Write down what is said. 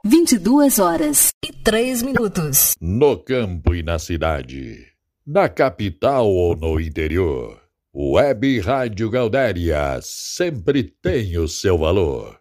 22h03. No campo e na cidade, na capital ou no interior, Web Rádio Gaudéria sempre tem o seu valor.